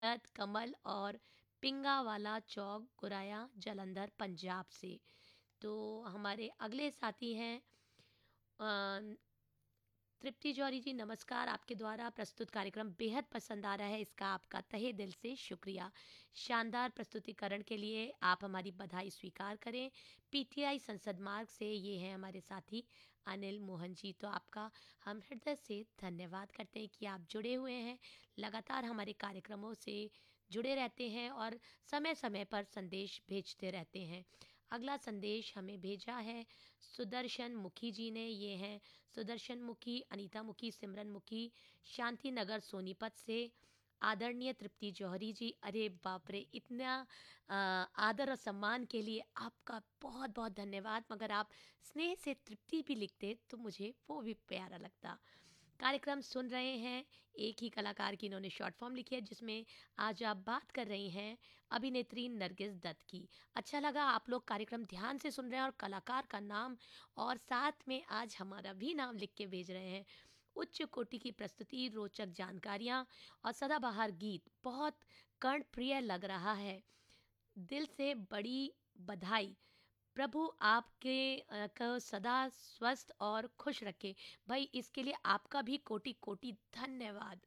कमल और पिंगावाला चौक गुराया जालंधर पंजाब से। तो हमारे अगले साथी हैं तृप्ति जौहरी जी। नमस्कार। आपके द्वारा प्रस्तुत कार्यक्रम बेहद पसंद आ रहा है, इसका आपका तहे दिल से शुक्रिया। शानदार प्रस्तुतिकरण के लिए आप हमारी बधाई स्वीकार करें। पीटीआई संसद मार्ग से ये हैं हमारे साथी अनिल मोहन जी। तो आपका हम हृदय से धन्यवाद करते हैं कि आप जुड़े हुए हैं, लगातार हमारे कार्यक्रमों से जुड़े रहते हैं और समय समय पर संदेश भेजते रहते हैं। अगला संदेश हमें भेजा है सुदर्शन मुखी जी ने। ये हैं सुदर्शन मुखी, अनीता मुखी, सिमरन मुखी, शांति नगर सोनीपत से। आदरणीय तृप्ति जौहरी जी, अरे बाप रे, इतना आदर और सम्मान के लिए आपका बहुत बहुत धन्यवाद। मगर आप स्नेह से तृप्ति भी लिखते तो मुझे वो भी प्यारा लगता। कार्यक्रम सुन रहे हैं, एक ही कलाकार की इन्होंने शॉर्ट फॉर्म लिखी है जिसमें आज आप बात कर रही हैं अभिनेत्री नरगिस दत्त की। अच्छा लगा, आप लोग कार्यक्रम ध्यान से सुन रहे हैं और कलाकार का नाम और साथ में आज हमारा भी नाम लिख के भेज रहे हैं। उच्च कोटि की प्रस्तुति, रोचक जानकारियाँ और सदाबहार गीत बहुत कर्णप्रिय लग रहा है। दिल से बड़ी बधाई। प्रभु आपके को सदा स्वस्थ और खुश रखे। भाई इसके लिए आपका भी कोटि कोटि धन्यवाद।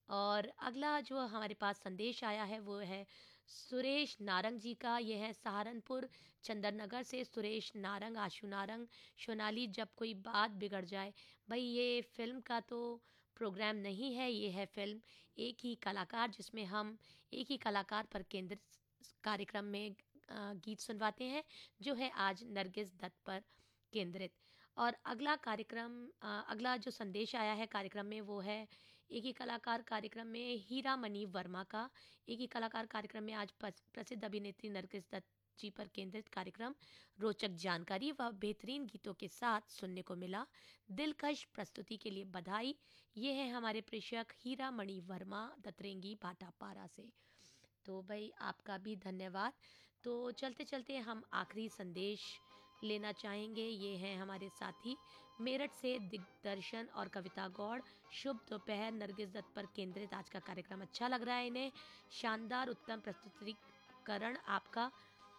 और अगला जो हमारे पास संदेश आया है वो है सुरेश नारंग जी का। ये है सहारनपुर चंदरनगर से सुरेश नारंग, आशु नारंग। सोनाली जब कोई बात बिगड़ जाए। भाई ये फिल्म का तो प्रोग्राम नहीं है, ये है फिल्म एक ही कलाकार, जिसमें हम एक ही कलाकार पर केंद्रित कार्यक्रम में गीत सुनवाते हैं, जो है आज नरगिस दत्त पर केंद्रित। और अगला कार्यक्रम अगला जो संदेश आया है कार्यक्रम में वो है एक ही कलाकार कार्यक्रम में हीरा मणि वर्मा का। एक ही कलाकार कार्यक्रम में आज प्रसिद्ध अभिनेत्री नरगिस दत्त जी पर केंद्रित कार्यक्रम रोचक जानकारी व बेहतरीन गीतों के साथ सुनने को मिला। दिलकश प्रस्तुति के लिए बधाई। ये है हमारे प्रेषक हीरा मणि वर्मा दतरेंगी भाटापारा से। तो भाई आपका भी धन्यवाद। तो चलते चलते हम आखिरी संदेश लेना चाहेंगे। ये हैं हमारे साथी मेरठ से दिग्दर्शन और कविता गौड़। शुभ दोपहर। नरगिस दत्त पर केंद्रित आज का कार्यक्रम अच्छा लग रहा है इन्हें। शानदार उत्तम प्रस्तुतिकरण आपका,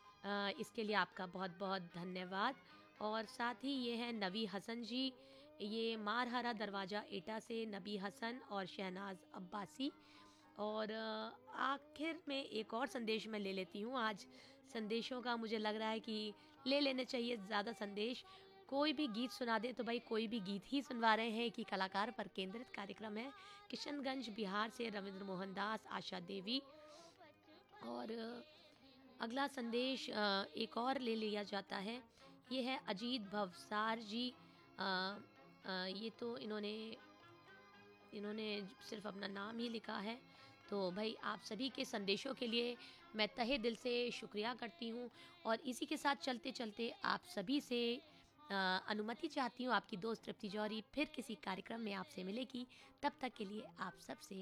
इसके लिए आपका बहुत बहुत धन्यवाद। और साथ ही ये हैं नबी हसन जी। ये मारहरा दरवाज़ा एटा से नबी हसन और शहनाज अब्बासी। और आखिर में एक और संदेश मैं ले लेती हूँ। आज संदेशों का मुझे लग रहा है कि ले लेने चाहिए ज़्यादा संदेश। कोई भी गीत सुना दे तो भाई कोई भी गीत ही सुनवा रहे हैं कि कलाकार पर केंद्रित कार्यक्रम है। किशनगंज बिहार से रविंद्र मोहन दास, आशा देवी। और अगला संदेश एक और ले लिया जाता है। ये है अजीत भवसार जी। ये तो इन्होंने सिर्फ अपना नाम ही लिखा है। तो भाई आप सभी के संदेशों के लिए मैं तहे दिल से शुक्रिया करती हूँ। और इसी के साथ चलते चलते आप सभी से अनुमति चाहती हूँ। आपकी दोस्त तृप्ति जौहरी फिर किसी कार्यक्रम में आपसे मिलेगी। तब तक के लिए आप सबसे